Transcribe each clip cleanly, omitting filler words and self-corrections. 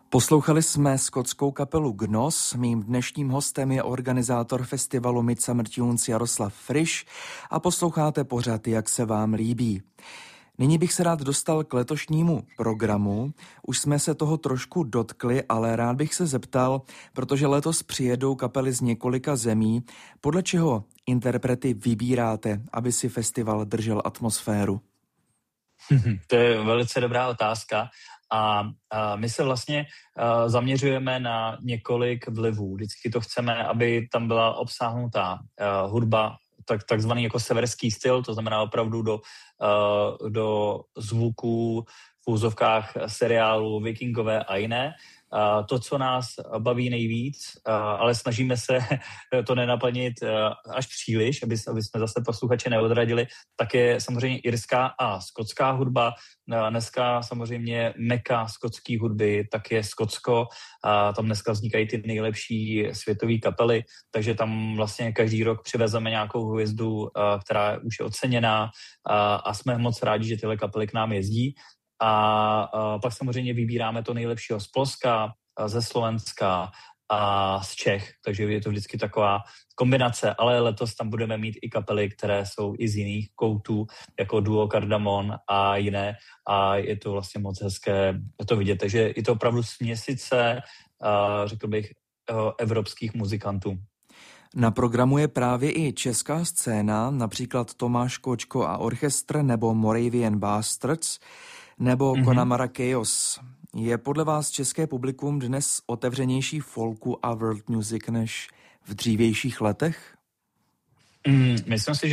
Poslouchali jsme skotskou kapelu Gnos. Mým dnešním hostem je organizátor festivalu Midsummer Tunes Jaroslav Friš a posloucháte pořad Jak se vám líbí. Nyní bych se rád dostal k letošnímu programu. Už jsme se toho trošku dotkli, ale rád bych se zeptal, protože letos přijedou kapely z několika zemí, podle čeho interprety vybíráte, aby si festival držel atmosféru? To je velice dobrá otázka. A my se vlastně zaměřujeme na několik vlivů. Vždycky to chceme, aby tam byla obsáhnutá hudba, takzvaný jako severský styl, to znamená opravdu do zvuků v úzovkách seriálu Vikingové a jiné. To, co nás baví nejvíc, ale snažíme se to nenaplnit až příliš, aby jsme zase posluchače neodradili, tak je samozřejmě irská a skotská hudba. Dneska samozřejmě meka skotské hudby, tak je Skotsko. Tam dneska vznikají ty nejlepší světové kapely, takže tam vlastně každý rok přivezeme nějakou hvězdu, která už je oceněná a jsme moc rádi, že tyhle kapely k nám jezdí. A pak samozřejmě vybíráme to nejlepšího z Polska, ze Slovenska a z Čech, takže je to vždycky taková kombinace, ale letos tam budeme mít i kapely, které jsou i z jiných koutů, jako duo Kardamon a jiné a je to vlastně moc hezké to vidět, takže je to opravdu směsice, řekl bych, evropských muzikantů. Na programu je právě i česká scéna, například Tomáš Kočko a orchestr nebo Moravian Bastards nebo Connemara Chaos. Je podle vás české publikum dnes otevřenější folku a world music než v dřívějších letech? Myslím si,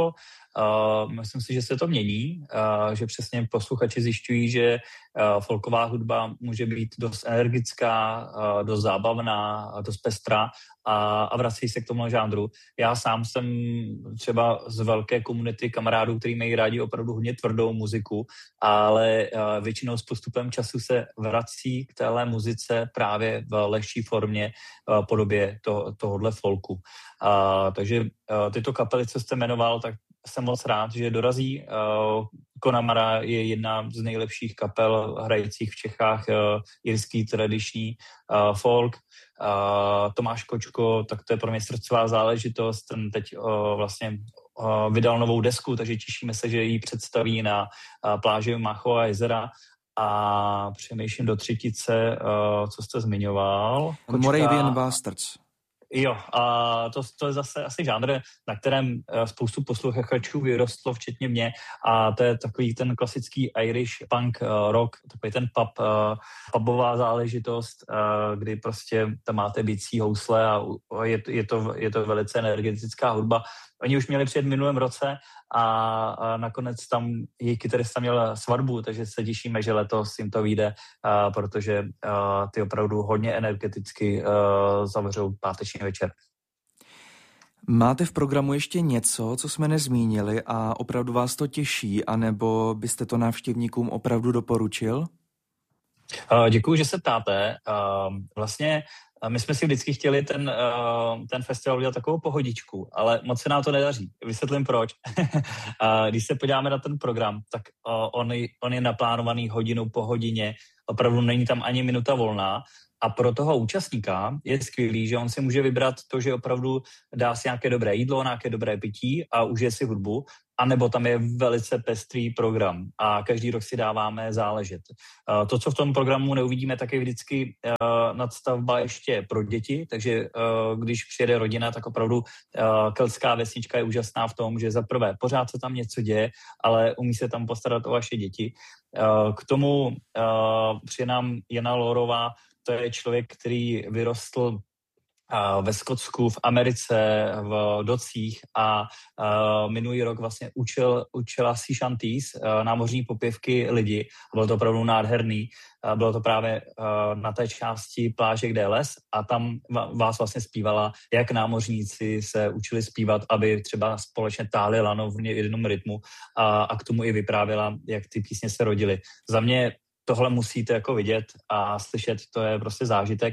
že se to mění, že přesně posluchači zjišťují, že folková hudba může být dost energická, dost zábavná, dost pestrá a vrací se k tomu žánru. Já sám jsem třeba z velké komunity kamarádů, kteří mají rádi opravdu hodně tvrdou muziku, ale většinou s postupem času se vrací k téhle muzice právě v lehčí formě, podobě tohohle folku. Takže tyto kapely, co jste jmenoval, tak jsem moc rád, že dorazí. Connemara je jedna z nejlepších kapel hrajících v Čechách irský tradiční folk. Tomáš Kočko, tak to je pro mě srdcová záležitost. Ten teď vlastně vydal novou desku, takže těšíme se, že ji představí na pláži Machova jezera. A přemýšlím do třetice, co jste zmiňoval. Moravian Bastards. Jo, a to je zase asi žánr, na kterém spoustu posluchačů vyrostlo, včetně mě, a to je takový ten klasický Irish punk rock, takový ten pubová záležitost, kdy prostě tam máte bicí housle a je to velice energetická hudba. Oni už měli přijet v minulém roce a nakonec tam jejich kytarista měl svatbu, takže se těšíme, že letos jim to vyjde, protože ty opravdu hodně energeticky zavřou páteční večer. Máte v programu ještě něco, co jsme nezmínili a opravdu vás to těší, anebo byste to návštěvníkům opravdu doporučil? Děkuju, že se ptáte. Vlastně my jsme si vždycky chtěli ten festival udělat takovou pohodičku, ale moc se nám to nedaří. Vysvětlím proč. Když se podíváme na ten program, tak on je naplánovaný hodinu po hodině, opravdu není tam ani minuta volná. A pro toho účastníka je skvělý, že on si může vybrat to, že opravdu dá si nějaké dobré jídlo, nějaké dobré pití a užije si hudbu, anebo tam je velice pestrý program a každý rok si dáváme záležet. To, co v tom programu neuvidíme, tak je vždycky nadstavba ještě pro děti, takže když přijede rodina, tak opravdu keltská vesnička je úžasná v tom, že za prvé pořád se tam něco děje, ale umí se tam postarat o vaše děti. K tomu přijde nám Jana Lorová, to je člověk, který vyrostl ve Skotsku, v Americe, v Docích a minulý rok vlastně učila sea shanties, námořní popěvky lidi. Bylo to opravdu nádherný. Bylo to právě na té části pláže, kde je les a tam vás vlastně zpívala, jak námořníci se učili zpívat, aby třeba společně táhli lano v jednom rytmu a k tomu i vyprávěla, jak ty písně se rodily. Za mě tohle musíte jako vidět a slyšet, to je prostě zážitek.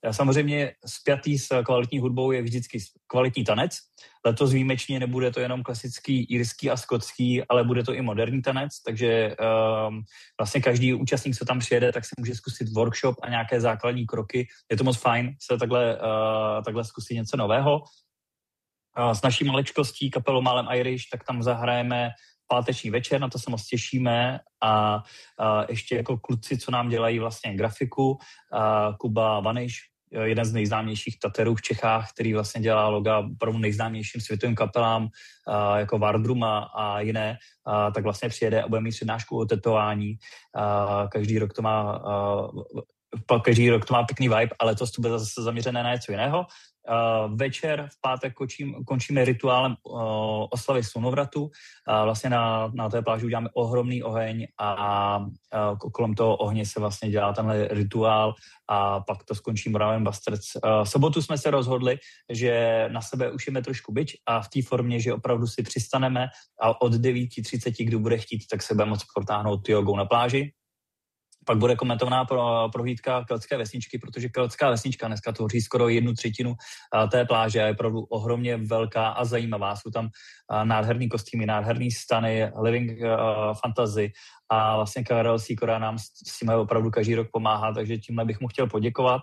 Samozřejmě spjatý s kvalitní hudbou je vždycky kvalitní tanec. Letos výjimečně nebude to jenom klasický irský a skotský, ale bude to i moderní tanec, takže vlastně každý účastník, co tam přijede, tak si může zkusit workshop a nějaké základní kroky. Je to moc fajn se takhle zkusit něco nového. S naší maličkostí kapelou Málem Irish, tak tam zahrajeme páteční večer, na to se moc těšíme a ještě jako kluci, co nám dělají vlastně grafiku, Kuba Vaniš, jeden z nejznámějších taterů v Čechách, který vlastně dělá loga pro nejznámějším světovým kapelám jako Vardruma a jiné, tak vlastně přijede a bude mít přednášku o tetování. Každý rok to má pěkný vibe, ale to bude zase zaměřené na něco jiného. Večer v pátek končíme rituálem oslavy slunovratu. Vlastně na té pláži uděláme ohromný oheň a kolem toho ohně se vlastně dělá tenhle rituál a pak to skončí Moravian Bastards. V sobotu jsme se rozhodli, že na sebe ušijeme trošku bič a v té formě, že opravdu si přistaneme a od 9:30, kdo bude chtít, tak se bude moct protáhnout jogou na pláži. Pak bude komentovaná prohlídka keltské vesničky, protože keltská vesnička dneska tvoří skoro 1/3 té pláže a je opravdu ohromně velká a zajímavá. Jsou tam nádherný kostýmy, nádherný stany, living fantasy a vlastně Karel Sikora nám s tím opravdu každý rok pomáhá, takže tímhle bych mu chtěl poděkovat.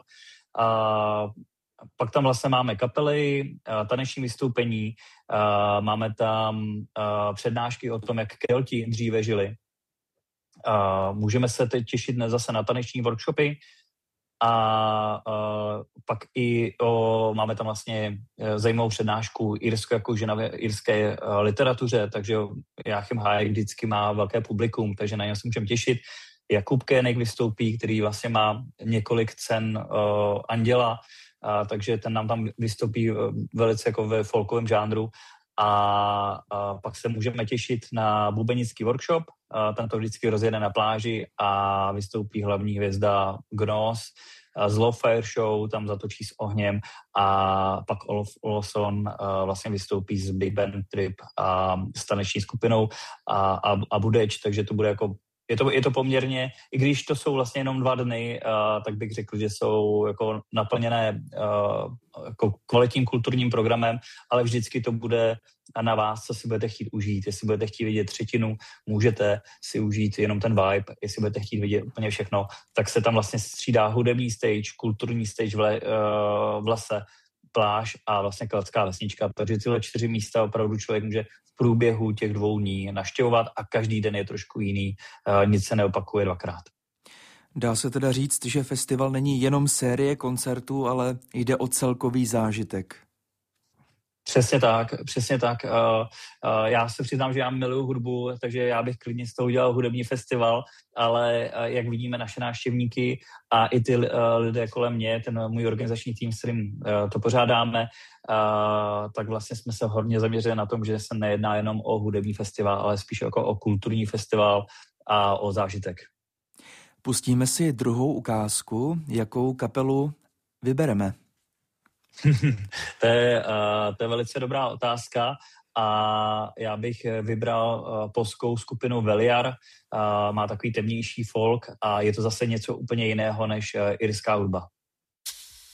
Pak tam vlastně máme kapely, taneční vystoupení, máme tam přednášky o tom, jak Kelti dříve žili. Můžeme se teď těšit zase na taneční workshopy a pak máme tam vlastně zajímavou přednášku jako žena v irské literatuře, takže Jáchym Hájek vždycky má velké publikum, takže na něj se můžeme těšit. Jakub Kének vystoupí, který vlastně má několik cen Anděla, takže ten nám tam vystoupí velice jako ve folkovém žánru. A pak se můžeme těšit na bubenický workshop, ten to vždycky rozjede na pláži a vystoupí hlavní hvězda Gnos z Low Fire Show, tam zatočí s ohněm a pak Olof Olsson vlastně vystoupí s Big Band Trip a s taneční skupinou a Budeč, takže to bude jako je to poměrně, i když to jsou vlastně jenom 2 dny, tak bych řekl, že jsou jako naplněné jako kvalitním kulturním programem, ale vždycky to bude na vás, co si budete chtít užít. Jestli budete chtít vidět třetinu, můžete si užít jenom ten vibe. Jestli budete chtít vidět úplně všechno, tak se tam vlastně střídá hudební stage, kulturní stage v lese, pláž a vlastně keltská vesnička. Takže tyhle 4 místa opravdu člověk může v průběhu těch 2 dní navštěvovat a každý den je trošku jiný. Nic se neopakuje 2krát. Dá se teda říct, že festival není jenom série koncertů, ale jde o celkový zážitek. Přesně tak. Já se přiznám, že já miluju hudbu, takže já bych klidně z toho udělal hudební festival, ale jak vidíme naše návštěvníky a i ty lidé kolem mě, ten můj organizační tým, s kterým to pořádáme, tak vlastně jsme se hodně zaměřili na tom, že se nejedná jenom o hudební festival, ale spíš jako o kulturní festival a o zážitek. Pustíme si druhou ukázku. Jakou kapelu vybereme? To je velice dobrá otázka a já bych vybral polskou skupinu Veliar. Má takový temnější folk a je to zase něco úplně jiného než irská hudba.